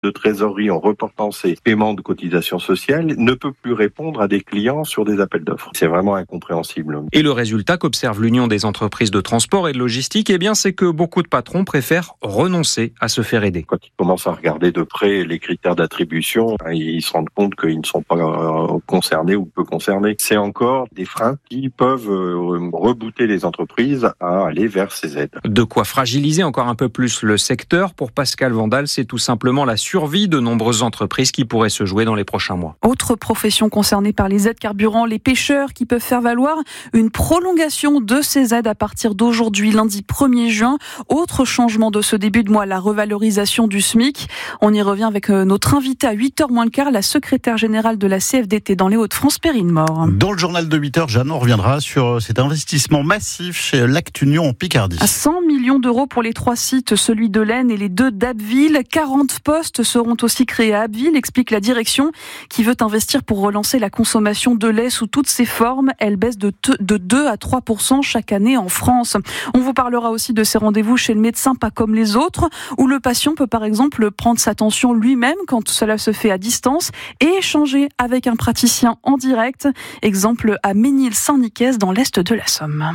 de trésorerie en reportant ses paiements de cotisations sociales ne peut plus répondre à des clients sur des appels d'offres. C'est vraiment incompréhensible. Et le résultat qu'observe l'Union des entreprises de transport et de logistique, c'est que beaucoup de patrons préfèrent renoncer à se faire aider. Quand ils commencent à regarder de près les critères d'attribution, ils se rendent compte qu'ils ne sont pas concernés ou peu concernés. C'est encore des freins qui peuvent rebooter les entreprises à aller vers ces aides. De quoi fragiliser encore un peu plus le secteur. Pour Pascal Vandal, c'est tout simplement la survie de nombreuses entreprises qui pourraient se jouer dans les prochains mois. Autre profession concernée par les aides carburant, les pêcheurs qui peuvent faire valoir une prolongation de ces aides à partir d'aujourd'hui, lundi 1er juin. Autre changement de ce début de mois, la revalorisation du SMIC. On y revient avec notre invitée à 8h moins le quart, la secrétaire générale de la CFDT dans les Hauts-de-France, Perrine Mort. Dans le journal de 8h, Jeanne, on reviendra sur cet investissement massif chez Lactunion en Picardie. À 100 millions d'euros pour les 3 sites, celui de l'Aisne et les 2 d'Abbeville. 40 postes seront aussi créés à Abbeville, explique la direction, qui veut investir pour relancer la consommation de lait sous toutes ses formes. Elle baisse de 2 à 3% chaque année en France. On vous parlera aussi de ces rendez-vous chez le médecin pas comme les autres, où le patient peut par exemple prendre sa tension lui-même quand cela se fait à distance et échanger avec un praticien en direct. Exemple à Ménil-Saint-Nicaise dans l'est de la Somme.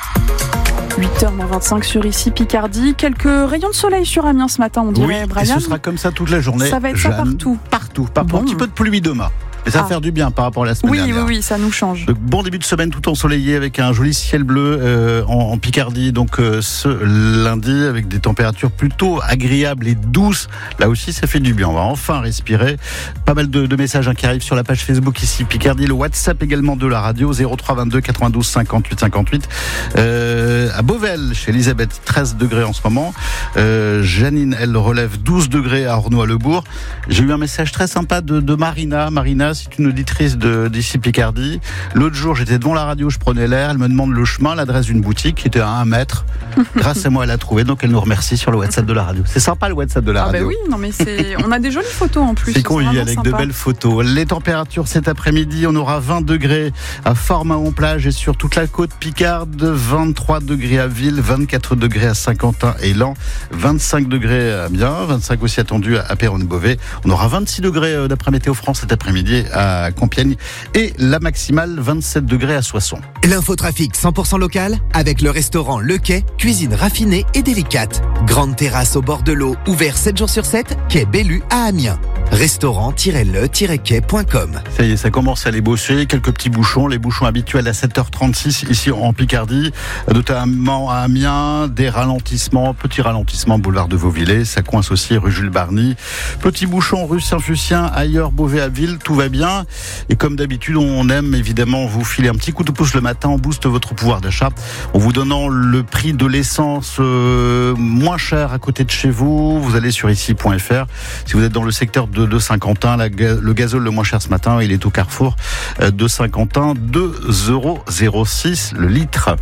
8h25 sur ici Picardie. Quelques rayons de soleil sur Amiens ce matin, on dirait, oui, Brian. Et ce sera comme ça toute la journée. Ça va être Jeanne, ça partout. Partout. Un petit peu de pluie demain. Et ça va faire du bien par rapport à la semaine dernière. Oui, ça nous change. Donc, bon début de semaine tout ensoleillé avec un joli ciel bleu en Picardie. Donc ce lundi avec des températures plutôt agréables et douces. Là aussi ça fait du bien. On va enfin respirer. Pas mal de messages qui arrivent sur la page Facebook ici Picardie. Le WhatsApp également de la radio 03 22 92 58 58. À Beauvel chez Elisabeth 13 degrés en ce moment. Janine elle relève 12 degrés à Ornois-le-Bourg. J'ai eu un message très sympa de Marina. Marina, c'est une auditrice d'ici Picardie. L'autre jour, j'étais devant la radio, je prenais l'air. Elle me demande le chemin, l'adresse d'une boutique qui était à 1 mètre. Grâce à moi, elle a trouvé. Donc, elle nous remercie sur le WhatsApp de la radio. C'est sympa le WhatsApp de la radio. Oui, non mais on a des jolies photos en plus. C'est convivial avec sympa. de belles photos. Les températures cet après-midi, on aura 20 degrés à Fort-Mahon-Plage et sur toute la côte picarde, 23 degrés à Ville, 24 degrés à Saint-Quentin et Laon, 25 degrés à Amiens, 25 aussi attendu à Péronne-Beauvais. On aura 26 degrés d'après Météo France cet après-midi à Compiègne et la maximale 27 degrés à Soissons. L'infotrafic 100% local avec le restaurant Le Quai, cuisine raffinée et délicate. Grande terrasse au bord de l'eau, ouvert 7 jours sur 7, quai Bellu à Amiens. Restaurant-le-quai.com. Ça y est, ça commence à les bosser. Quelques petits bouchons, les bouchons habituels à 7h36 ici en Picardie, notamment à Amiens, des ralentissements, petits ralentissements boulevard de Vauvillers, ça coince aussi rue Jules Barny. Petit bouchon rue Saint-Fucien, ailleurs Beauvais-Abbeville, tout va bien. Et comme d'habitude, on aime évidemment vous filer un petit coup de pouce le matin, on booste votre pouvoir d'achat en vous donnant le prix de l'essence moins cher à côté de chez vous. Vous allez sur ici.fr. Si vous êtes dans le secteur de Saint-Quentin, le gazole le moins cher ce matin, il est au carrefour de Saint-Quentin, 2,06 € le litre.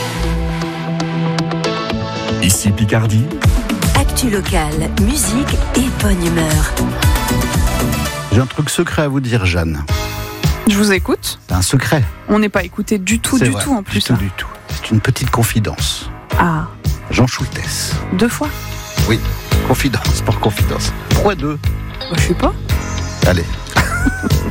Ici Picardie. Actu locale, musique et bonne humeur. J'ai un truc secret à vous dire, Jeanne. Je vous écoute. C'est un secret. On n'est pas écouté du tout en plus. Du tout. C'est une petite confidence. Ah. Jean Schultes. 2 fois. Oui, confidence pour confidence. Pourquoi 2 ? Je sais pas. Allez.